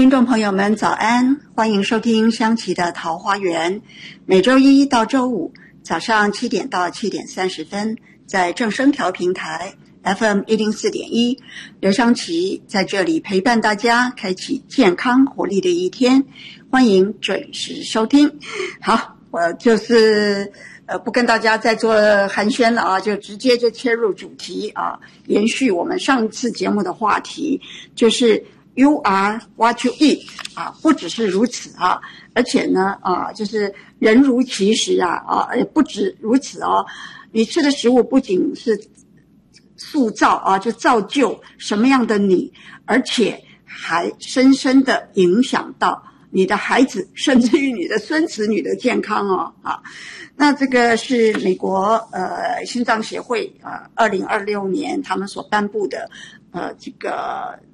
听众朋友们早安，欢迎收听香琪的桃花源，每周一到周五早上7点到7点30分，在正声调频台 FM104.1，刘香琪在这里陪伴大家，开启健康活力的一天，欢迎准时收听。好，我就是不跟大家再做寒暄了啊，就直接就切入主题啊，延续我们上次节目的话题，就是You are what you eat 啊，不只是如此啊，而且呢就是人如其食也不止如此哦。你吃的食物不仅是塑造就造就什么样的你，而且还深深的影响到你的孩子，甚至于你的孙子女的健康哦啊。那这个是美国心脏协会2026年他们所颁布的这个